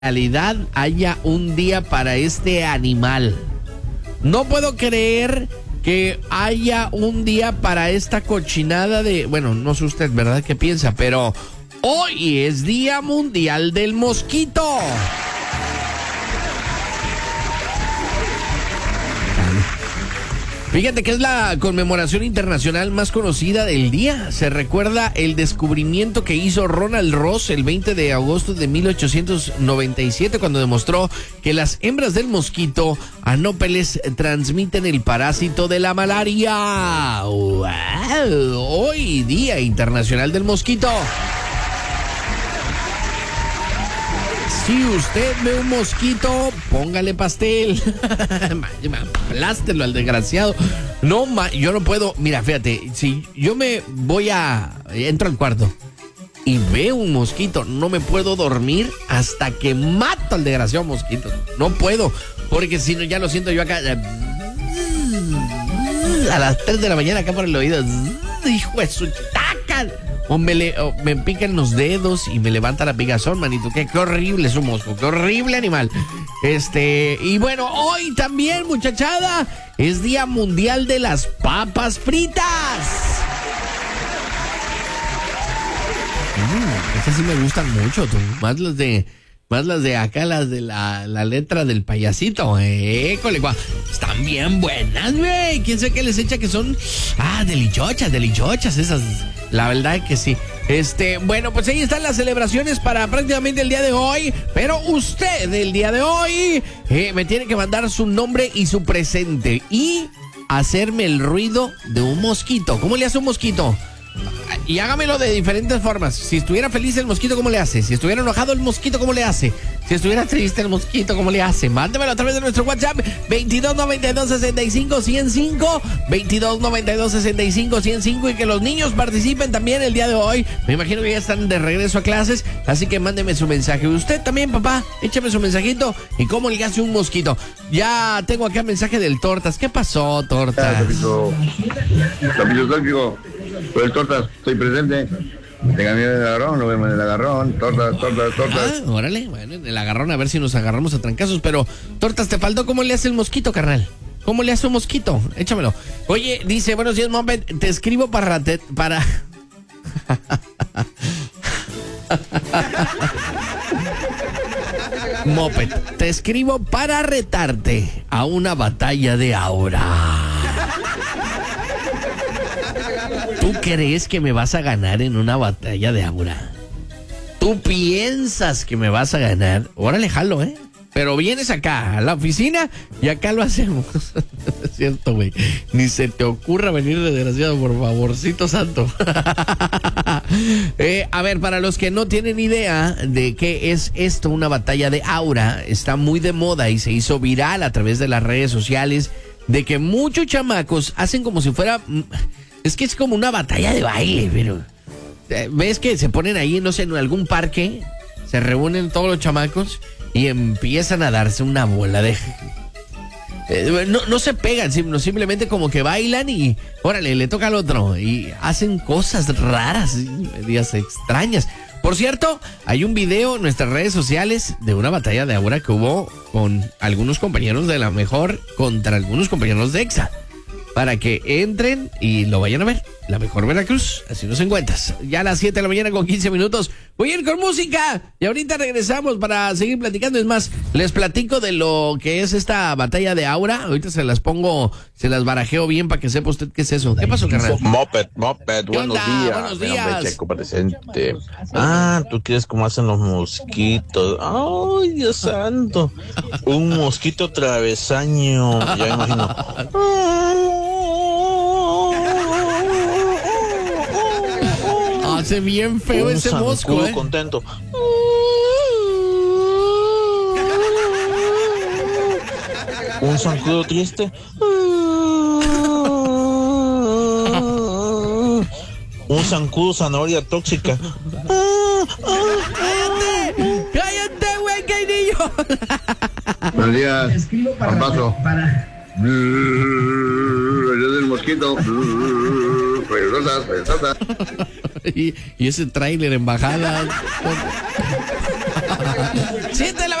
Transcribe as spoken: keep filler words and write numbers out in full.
realidad haya un día para este animal. No puedo creer que haya un día para esta cochinada de... Bueno, no sé usted, ¿verdad? ¿Qué piensa? Pero hoy es Día Mundial del Mosquito. Fíjate que es la conmemoración internacional más conocida del día. Se recuerda el descubrimiento que hizo Ronald Ross el veinte de agosto de mil ochocientos noventa y siete, cuando demostró que las hembras del mosquito Anopheles transmiten el parásito de la malaria. ¡Wow! Hoy, Día Internacional del Mosquito. Si usted ve un mosquito, póngale pastel. Aplástelo al desgraciado. No, ma, yo no puedo. Mira, fíjate, si yo me voy a... Entro al cuarto y veo un mosquito, no me puedo dormir hasta que mato al desgraciado mosquito. No puedo, porque si no, ya lo siento yo acá. A las tres de la mañana acá por el oído. Hijo de su chitaca. O me, le, o me pican los dedos y me levanta la picazón, manito. Qué, qué horrible es un mosco, qué horrible animal. Este, y bueno, hoy también, muchachada, es Día Mundial de las Papas Fritas. Mm, estas sí me gustan mucho, tú. Más las de, más las de acá, las de la, la letra del payasito. Eh, colegua. Están bien buenas, güey. ¿Quién sabe qué les echa que son? Ah, delichochas, delichochas esas. La verdad es que sí. Este, bueno, pues ahí están las celebraciones para prácticamente el día de hoy. Pero usted, el día de hoy, eh, me tiene que mandar su nombre y su presente. Y hacerme el ruido de un mosquito. ¿Cómo le hace un mosquito? Y hágamelo de diferentes formas. Si estuviera feliz el mosquito, ¿cómo le hace? Si estuviera enojado el mosquito, ¿cómo le hace? Si estuviera triste el mosquito, ¿cómo le hace? Mándemelo a través de nuestro WhatsApp veintidós noventa y dos sesenta y cinco ciento cinco, veintidós noventa y dos sesenta y cinco ciento cinco, y que los niños participen también el día de hoy. Me imagino que ya están de regreso a clases, así que mándeme su mensaje. Usted también, papá, échame su mensajito y cómo le hace un mosquito. Ya tengo acá mensaje del Tortas. ¿Qué pasó, Tortas? Capítulo, capítulo tóxico. Por el Tortas, estoy presente. Te cambié el agarrón, lo vemos en el agarrón. Tortas, tortas, tortas. Ah, órale, bueno, en el agarrón, a ver si nos agarramos a trancazos. Pero, Tortas, te faltó cómo le hace el mosquito, carnal. ¿Cómo le hace un mosquito? Échamelo. Oye, dice, buenos días, Moped. Te escribo para... Te, para... Moped, te escribo para retarte a una batalla de aura. ¿Tú crees que me vas a ganar en una batalla de aura? ¿Tú piensas que me vas a ganar? Órale, jalo, ¿eh? Pero vienes acá a la oficina y acá lo hacemos. Es cierto, güey. Ni se te ocurra venir, desgraciado, por favorcito santo. eh, a ver, para los que no tienen idea de qué es esto, una batalla de aura, está muy de moda y se hizo viral a través de las redes sociales, de que muchos chamacos hacen como si fuera... Es que es como una batalla de baile, pero... ¿Ves que se ponen ahí, no sé, en algún parque? Se reúnen todos los chamacos y empiezan a darse una bola de... Eh, no, no se pegan, sino simplemente como que bailan y... Órale, le toca al otro. Y hacen cosas raras, medias extrañas. Por cierto, hay un video en nuestras redes sociales de una batalla de aura que hubo con algunos compañeros de La Mejor contra algunos compañeros de Exa, para que entren y lo vayan a ver. La Mejor Veracruz, así nos encuentras. Ya a las siete de la mañana con quince minutos. Voy a ir con música y ahorita regresamos para seguir platicando. Es más, les platico de lo que es esta batalla de aura. Ahorita se las pongo, se las barajeo bien para que sepa usted qué es eso. ¿Qué pasó, carnal? Moped, Moped, buenos onda? días. Buenos Mi nombre días. es Checo presente. Ah, tú quieres cómo hacen los mosquitos. Ay, Dios santo. Un mosquito travesaño. Ya me imagino. Hace bien feo Un ese mosco, zancudo ¿eh? contento. Un zancudo triste. Un zancudo zanahoria tóxica. ¡Cállate! ¡Cállate, güey, que hay niño! Buenos días, papazo. El del mosquito. Tortas, tortas. y, y ese tráiler en bajada. Siente la